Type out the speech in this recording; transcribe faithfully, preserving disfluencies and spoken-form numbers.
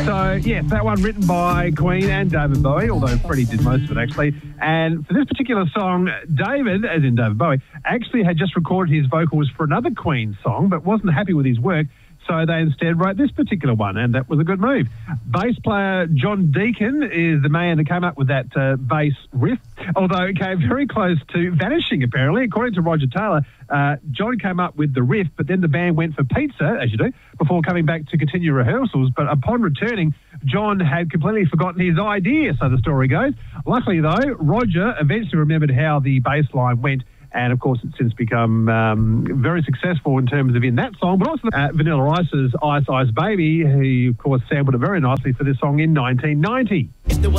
So, yes, that one written by Queen and David Bowie, although Freddie did most of it, actually. And for this particular song, David, as in David Bowie, actually had just recorded his vocals for another Queen song, but wasn't happy with his work, so they instead wrote this particular one, and that was a good move. Bass player John Deacon is the man that came up with that uh, bass riff, although it came very close to vanishing, apparently. According to Roger Taylor, uh, John came up with the riff, but then the band went for pizza, as you do, before coming back to continue rehearsals. But upon returning, John had completely forgotten his idea, so the story goes. Luckily, though, Roger eventually remembered how the bass line went, and, of course, it's since become um, very successful in terms of in that song, but also uh, Vanilla Ice's Ice Ice Baby, who, of course, sampled it very nicely for this song in nineteen ninety. If there was